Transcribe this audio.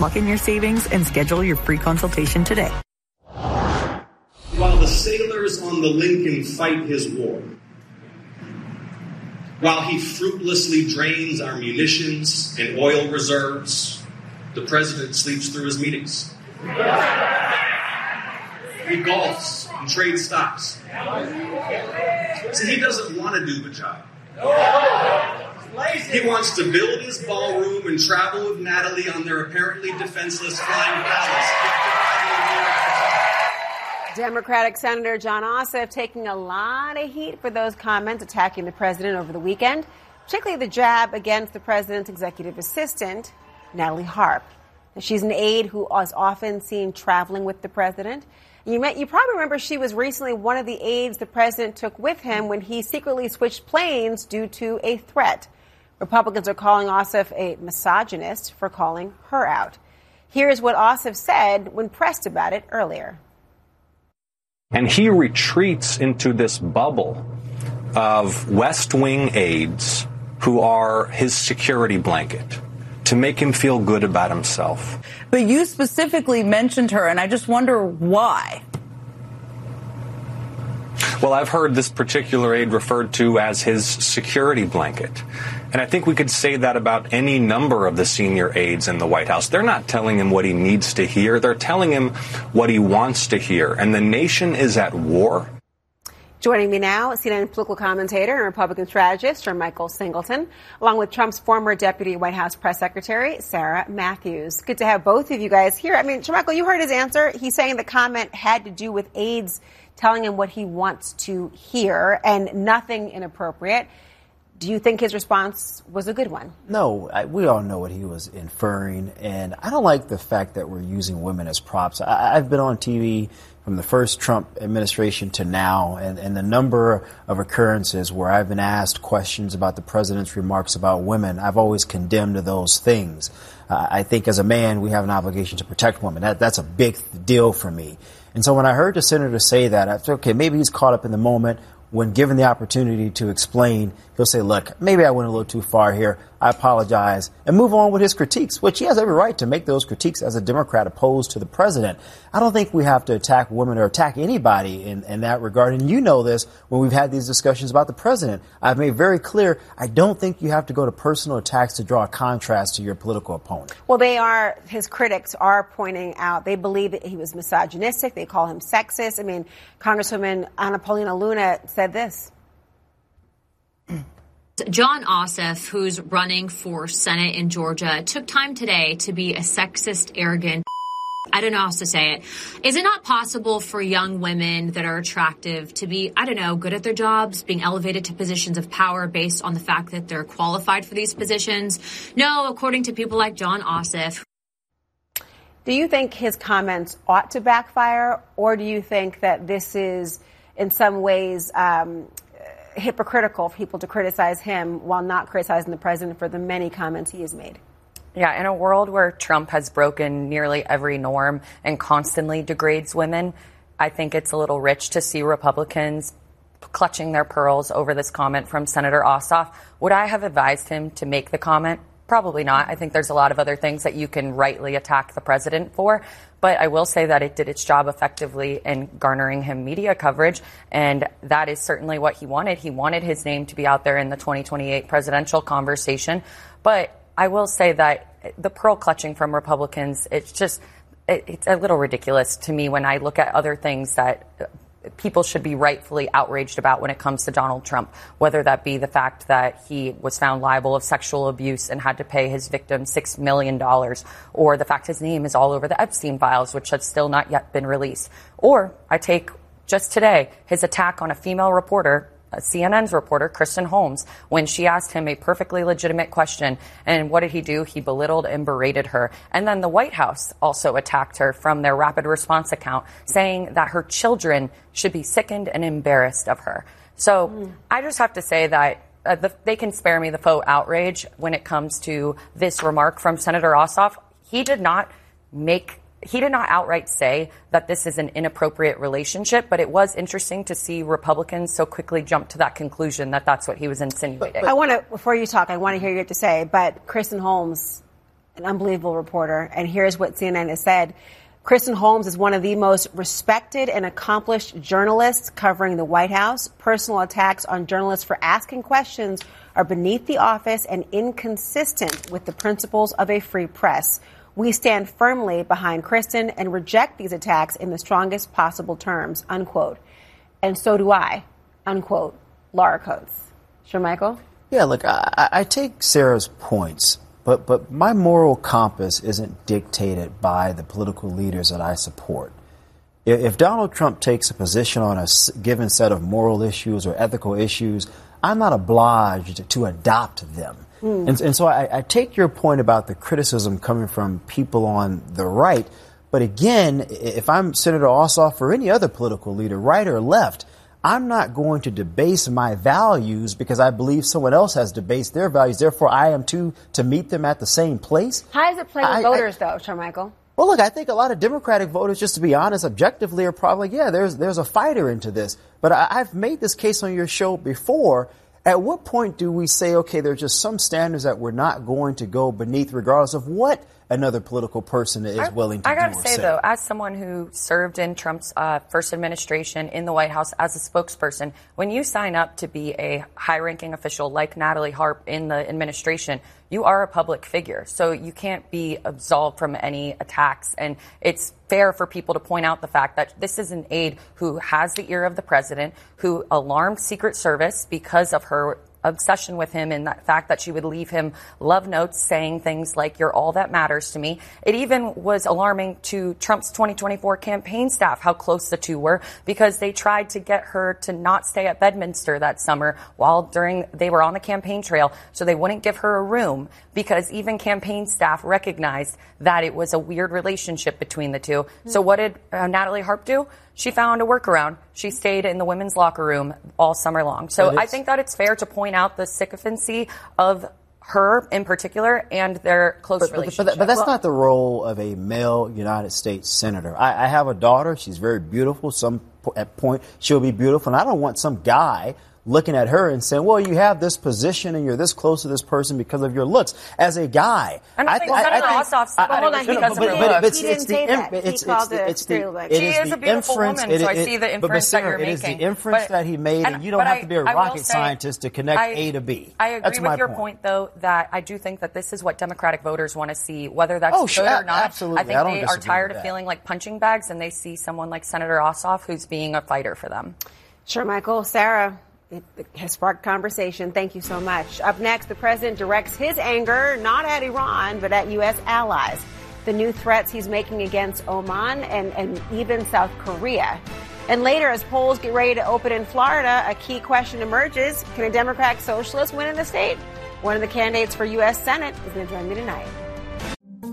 Lock in your savings and schedule your free consultation today. While the sailors on the Lincoln fight his war, while he fruitlessly drains our munitions and oil reserves, the president sleeps through his meetings. He golfs and trades stocks. See, he doesn't want to do the job. He wants to build his ballroom and travel with Natalie on their apparently defenseless flying palace. Democratic Senator Jon Ossoff taking a lot of heat for those comments attacking the president over the weekend, particularly the jab against the president's executive assistant, Natalie Harp. She's an aide who is often seen traveling with the president. You probably remember she was recently one of the aides the president took with him when he secretly switched planes due to a threat. Republicans are calling Ossoff a misogynist for calling her out. Here's what Ossoff said when pressed about it earlier. And he retreats into this bubble of West Wing aides who are his security blanket to make him feel good about himself. But you specifically mentioned her, and I just wonder why. Well, I've heard this particular aide referred to as his security blanket. And I think we could say that about any number of the senior aides in the White House. They're not telling him what he needs to hear. They're telling him what he wants to hear. And the nation is at war. Joining me now, CNN political commentator and Republican strategist, Sir Michael Singleton, along with Trump's former deputy White House press secretary, Sarah Matthews. Good to have both of you guys here. I mean, Sir Michael, you heard his answer. He's saying the comment had to do with aides telling him what he wants to hear and nothing inappropriate. Do you think his response was a good one? No, we all know what he was inferring, and I don't like the fact that we're using women as props. I've been on TV from the first Trump administration to now, and the number of occurrences where I've been asked questions about the president's remarks about women, I've always condemned those things. I think as a man, we have an obligation to protect women. That's a big deal for me. And so when I heard the senator say that, I thought, okay, maybe he's caught up in the moment. When given the opportunity to explain, he'll say, look, maybe I went a little too far here. I apologize, and move on with his critiques, which he has every right to make those critiques as a Democrat opposed to the president. I don't think we have to attack women or attack anybody in that regard. And you know this when we've had these discussions about the president. I've made very clear, I don't think you have to go to personal attacks to draw a contrast to your political opponent. Well, his critics are pointing out, they believe that he was misogynistic. They call him sexist. I mean, Congresswoman Anna Paulina Luna said this. Jon Ossoff, who's running for Senate in Georgia, took time today to be a sexist, arrogant, I don't know how else to say it. Is it not possible for young women that are attractive to be, good at their jobs, being elevated to positions of power based on the fact that they're qualified for these positions? No, according to people like Jon Ossoff. Do you think his comments ought to backfire, or do you think that this is in some ways hypocritical for people to criticize him while not criticizing the president for the many comments he has made? Yeah, in a world where Trump has broken nearly every norm and constantly degrades women, I think it's a little rich to see Republicans clutching their pearls over this comment from Senator Ossoff. Would I have advised him to make the comment? Probably not. I think there's a lot of other things that you can rightly attack the president for. But I will say that it did its job effectively in garnering him media coverage. And that is certainly what he wanted. He wanted his name to be out there in the 2028 presidential conversation. But I will say that the pearl clutching from Republicans, it's a little ridiculous to me when I look at other things that people should be rightfully outraged about when it comes to Donald Trump, whether that be the fact that he was found liable of sexual abuse and had to pay his victim $6 million, or the fact his name is all over the Epstein files, which has still not yet been released. Or I take just today his attack on a female reporter, CNN's reporter, Kristen Holmes, when she asked him a perfectly legitimate question. And what did he do? He belittled and berated her. And then the White House also attacked her from their rapid response account, saying that her children should be sickened and embarrassed of her. So I just have to say that they can spare me the faux outrage when it comes to this remark from Senator Ossoff. He did not outright say that this is an inappropriate relationship, but it was interesting to see Republicans so quickly jump to that conclusion that that's what he was insinuating. Before you talk, I want to hear you have to say, but Kristen Holmes, an unbelievable reporter. And here's what CNN has said. Kristen Holmes is one of the most respected and accomplished journalists covering the White House. Personal attacks on journalists for asking questions are beneath the office and inconsistent with the principles of a free press. We stand firmly behind Kristen and reject these attacks in the strongest possible terms, unquote. And so do I, unquote. Laura Coates. Sure, Michael? Yeah, look, I take Sarah's points, but my moral compass isn't dictated by the political leaders that I support. If Donald Trump takes a position on a given set of moral issues or ethical issues, I'm not obliged to adopt them. And so I take your point about the criticism coming from people on the right. But again, if I'm Senator Ossoff or any other political leader, right or left, I'm not going to debase my values because I believe someone else has debased their values. Therefore, I am to meet them at the same place. How does it play with voters, though, Sharmichael? Well, look, I think a lot of Democratic voters, just to be honest, objectively are probably, there's a fighter into this. But I've made this case on your show before. At what point do we say, okay, there's just some standards that we're not going to go beneath regardless of what another political person is willing to do or say? I got to say, though, as someone who served in Trump's first administration in the White House as a spokesperson, when you sign up to be a high-ranking official like Natalie Harp in the administration, you are a public figure, so you can't be absolved from any attacks. And it's fair for people to point out the fact that this is an aide who has the ear of the president, who alarmed Secret Service because of her obsession with him and that fact that she would leave him love notes saying things like, "You're all that matters to me." It even was alarming to Trump's 2024 campaign staff how close the two were, because they tried to get her to not stay at Bedminster that summer while they were on the campaign trail, so they wouldn't give her a room, because even campaign staff recognized that it was a weird relationship between the two. So what did Natalie Harp do? She found a workaround. She stayed in the women's locker room all summer long. So I think that it's fair to point out the sycophancy of her in particular and their close relationship. But that's not the role of a male United States senator. I have a daughter. She's very beautiful. At point she'll be beautiful. And I don't want some guy looking at her and saying, well, you have this position and you're this close to this person because of your looks. As a guy, I think Senator Ossoff said that it was because of her looks. He didn't say that. He called it stereotype. She is a beautiful woman, so I see the inference that you're making. It is the inference that he made, and you don't have to be a rocket scientist to connect A to B. I agree with your point, though, that I do think that this is what Democratic voters want to see, whether that's good or not. Absolutely. I think they are tired of feeling like punching bags, and they see someone like Senator Ossoff who's being a fighter for them. Sure, Michael. Sarah, it has sparked conversation. Thank you so much. Up next, the president directs his anger not at Iran, but at U.S. allies. The new threats he's making against Oman and even South Korea. And later, as polls get ready to open in Florida, a key question emerges. Can a Democratic socialist win in the state? One of the candidates for U.S. Senate is going to join me tonight.